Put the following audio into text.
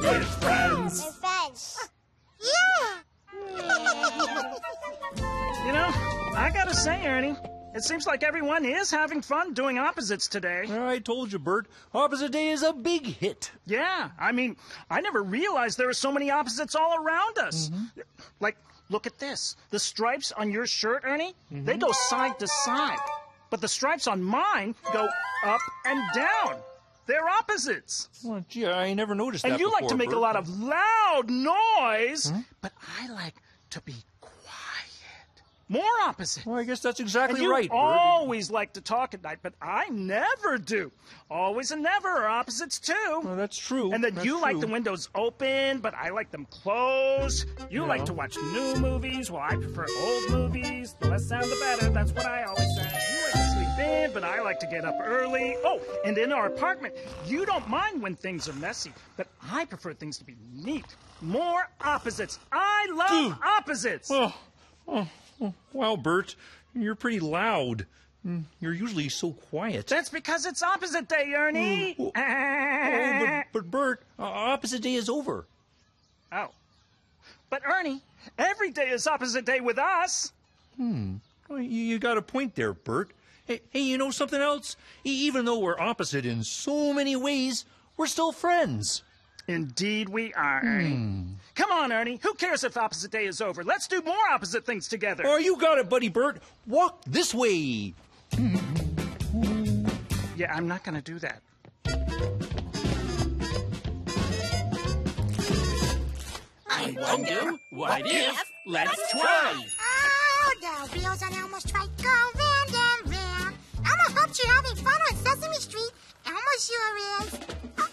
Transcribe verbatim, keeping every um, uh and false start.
with friends. With friends. Yeah. You know, I gotta say, Ernie, it seems like everyone is having fun doing opposites today. I told you, Bert. Opposite Day is a big hit. Yeah, I mean, I never realized there are so many opposites all around us. Mm-hmm. Like, look at this. The stripes on your shirt, Ernie, mm-hmm. they go side to side. But the stripes on mine go up and down. They're opposites. Well, gee, I never noticed and that you before, like to make Bert. a lot of loud noise, huh? but I like to be more opposite. Well, I guess that's exactly and you right, Bert. always like to talk at night, but I never do. Always and never are opposites, too. Well, that's true. And then that's you true. like the windows open, but I like them closed. You yeah. like to watch new movies, while I prefer old movies. The less sound, the better. That's what I always say. You like to sleep in, but I like to get up early. Oh, and in our apartment, you don't mind when things are messy, but I prefer things to be neat. More opposites. I love opposites. Well, oh. Oh, wow, Bert, you're pretty loud. You're usually so quiet. That's because it's opposite day, Ernie. Oh, oh, oh but, but Bert, uh, opposite day is over. Oh. But Ernie, every day is opposite day with us. Hmm. Well, you, you got a point there, Bert. Hey, hey, you know something else? E- even though we're opposite in so many ways, we're still friends. Indeed we are, Ernie. Hmm. Come on, Ernie. Who cares if opposite day is over? Let's do more opposite things together. Oh, you got it, buddy Bert. Walk this way. Yeah, I'm not going to do that. I wonder, what if? Let's try. Oh, the wheels on Elmo's trike go round and round. Elmo hopes you're having fun on Sesame Street. Elmo sure is.